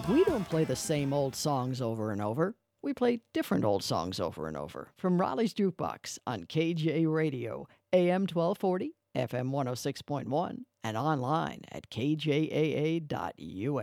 We don't play the same old songs over and over. We play different old songs over and over from Raleigh's Jukebox on KJ Radio, AM 1240, FM 106.1, and online at kjaa.us.